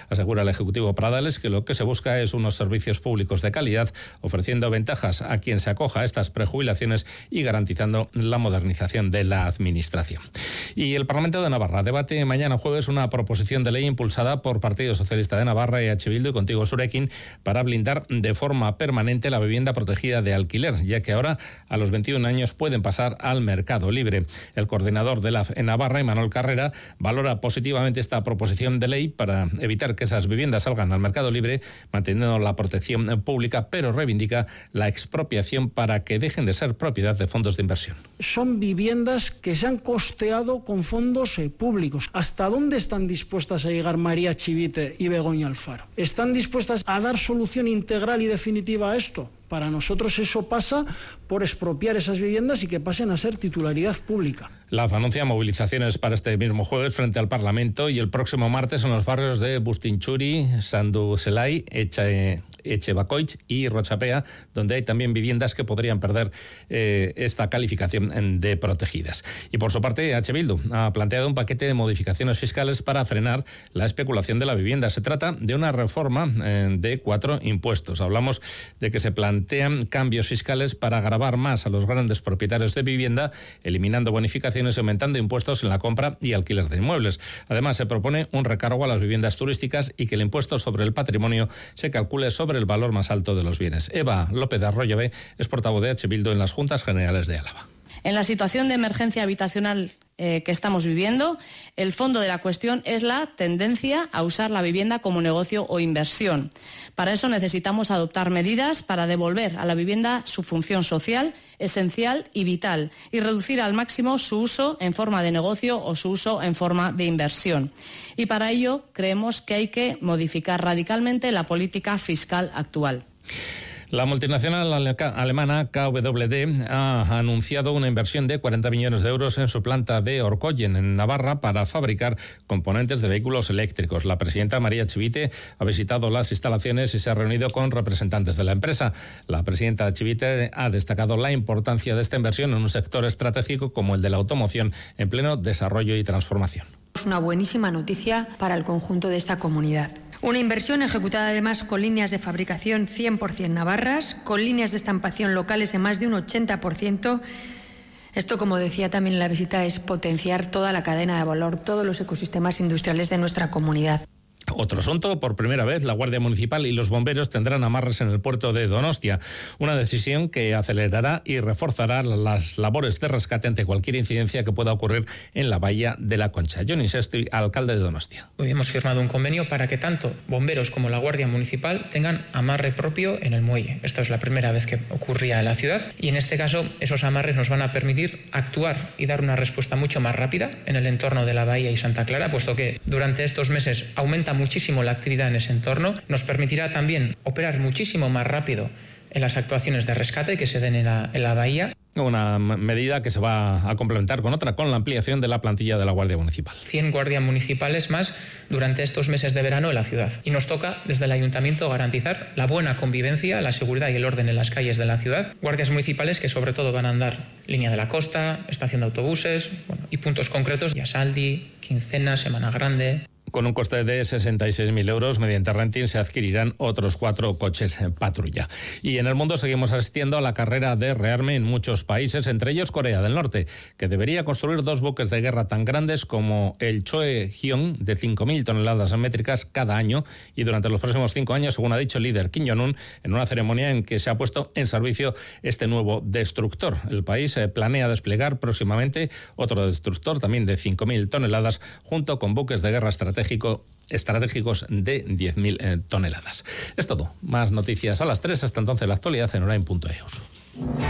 Asegura el Ejecutivo Pradales que lo que se busca es unos servicios públicos de calidad, ofreciendo ventajas a quien se acoja a estas prejubilaciones y garantizando la modernización de la Administración. Y el Parlamento de Navarra debate mañana jueves una proposición de ley impulsada por Partido Socialista de Navarra, EH Bildu y Contigo Surekin para blindar de forma permanente la vivienda protegida de alquiler, ya que ahora a los 21 años pueden pasar al mercado libre. El coordinador de la en Navarra, Imanol Carrera, valora positivamente esta proposición de ley para evitar que esas viviendas salgan al mercado libre, manteniendo la protección pública, pero reivindica la expropiación para que dejen de ser propiedad de fondos de inversión. Son viviendas que se han costeado con fondos públicos. ¿Hasta dónde están dispuestas a llegar María Chivite y Begoña Alfaro? ¿Están dispuestas a dar solución integral y definitiva a esto? Para nosotros eso pasa por expropiar esas viviendas y que pasen a ser titularidad pública. La AF anuncia movilizaciones para este mismo jueves frente al Parlamento y el próximo martes en los barrios de Bustinchuri, Sandu Zelai, Echebacoich y Rochapea, donde hay también viviendas que podrían perder esta calificación de protegidas. Y por su parte, EH Bildu ha planteado un paquete de modificaciones fiscales para frenar la especulación de la vivienda. Se trata de una reforma de 4 impuestos. Hablamos de que se plantean cambios fiscales para gravar más a los grandes propietarios de vivienda, eliminando bonificaciones y aumentando impuestos en la compra y alquiler de inmuebles. Además, se propone un recargo a las viviendas turísticas y que el impuesto sobre el patrimonio se calcule sobre el valor más alto de los bienes. Eva López de Arroyave es portavoz de EH Bildu en las Juntas Generales de Álava. En la situación de emergencia habitacional que estamos viviendo, el fondo de la cuestión es la tendencia a usar la vivienda como negocio o inversión. Para eso necesitamos adoptar medidas para devolver a la vivienda su función social, esencial y vital, y reducir al máximo su uso en forma de negocio o su uso en forma de inversión. Y para ello creemos que hay que modificar radicalmente la política fiscal actual. La multinacional alemana KWD ha anunciado una inversión de 40 millones de euros en su planta de Orkoyen, en Navarra, para fabricar componentes de vehículos eléctricos. La presidenta María Chivite ha visitado las instalaciones y se ha reunido con representantes de la empresa. La presidenta Chivite ha destacado la importancia de esta inversión en un sector estratégico como el de la automoción, en pleno desarrollo y transformación. Es una buenísima noticia para el conjunto de esta comunidad. Una inversión ejecutada además con líneas de fabricación 100% navarras, con líneas de estampación locales en más de un 80%. Esto, como decía también en la visita, es potenciar toda la cadena de valor, todos los ecosistemas industriales de nuestra comunidad. Otro asunto, por primera vez la Guardia Municipal y los bomberos tendrán amarres en el puerto de Donostia, una decisión que acelerará y reforzará las labores de rescate ante cualquier incidencia que pueda ocurrir en la bahía de la Concha. Johnny Sesti, alcalde de Donostia. Hoy hemos firmado un convenio para que tanto bomberos como la Guardia Municipal tengan amarre propio en el muelle. Esto es la primera vez que ocurría en la ciudad y en este caso esos amarres nos van a permitir actuar y dar una respuesta mucho más rápida en el entorno de la bahía y Santa Clara, puesto que durante estos meses aumenta muchísimo la actividad en ese entorno, nos permitirá también operar muchísimo más rápido en las actuaciones de rescate que se den en la bahía. Una medida que se va a complementar con otra, con la ampliación de la plantilla de la Guardia Municipal. 100 guardias municipales más durante estos meses de verano en la ciudad. Y nos toca, desde el Ayuntamiento, garantizar la buena convivencia, la seguridad y el orden en las calles de la ciudad. Guardias municipales que sobre todo van a andar línea de la costa, estación de autobuses, y puntos concretos, Yasaldi, Quincena, Semana Grande. Con un coste de 66.000 euros, mediante renting se adquirirán otros 4 coches patrulla. Y en el mundo seguimos asistiendo a la carrera de rearme en muchos países, entre ellos Corea del Norte, que debería construir 2 buques de guerra tan grandes como el Choe-hyun, de 5.000 toneladas métricas cada año, y durante los próximos 5 años, según ha dicho el líder Kim Jong-un, en una ceremonia en que se ha puesto en servicio este nuevo destructor. El país planea desplegar próximamente otro destructor, también de 5.000 toneladas, junto con buques de guerra estratégicos de 10.000 toneladas. Es todo. Más noticias a las 3. Hasta entonces, la actualidad en Orain.eus.